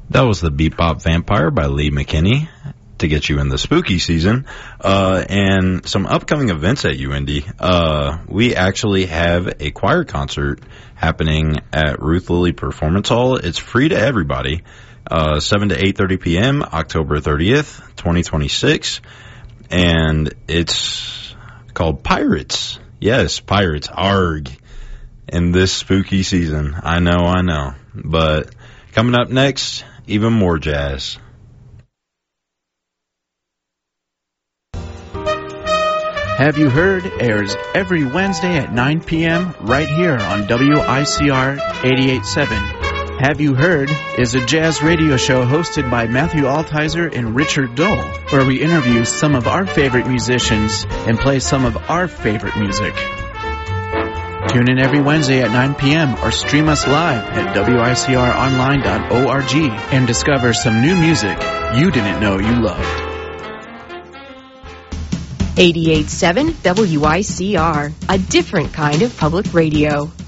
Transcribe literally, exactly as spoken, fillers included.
That was the Bebop Vampire by Lee McKinney to get you in the spooky season. Uh, and some upcoming events at U Indy. Uh, we actually have a choir concert happening at Ruth Lilly Performance Hall. It's free to everybody. Uh, seven to eight thirty p.m., October thirtieth, twenty twenty-six. And it's called Pirates. Yes, Pirates. Arg. In this spooky season. I know, I know. But coming up next, even more jazz. Have You Heard airs every Wednesday at nine p.m. right here on W I C R eighty-eight point seven. Have You Heard is a jazz radio show hosted by Matthew Altizer and Richard Dole, where we interview some of our favorite musicians and play some of our favorite music. Tune in every Wednesday at nine p.m. or stream us live at W I C R online dot org and discover some new music you didn't know you loved. eighty-eight point seven W I C R, a different kind of public radio.